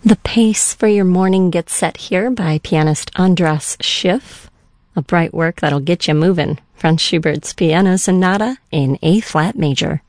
The pace for your morning gets set here by pianist Andras Schiff, a bright work that'll get you moving. Franz Schubert's Piano Sonata in A-flat major.